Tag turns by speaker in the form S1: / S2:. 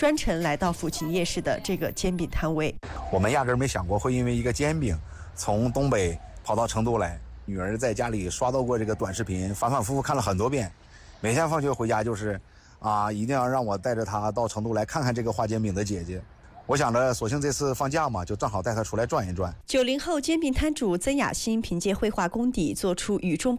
S1: 专程来到抚琴夜市的这个煎饼摊位。
S2: 我们压根儿没想过会因为一个煎饼从东北跑到成都来。女儿在家里刷到过这个短视频，反反复复看了很多遍，每天放学回家就是一定要让我带着她到成都来看看这个画煎饼的姐姐。我想着索性这次放假嘛，就正好带她出来转一转。
S1: 90后煎饼摊主曾雅欣凭借绘画功底做出与众不同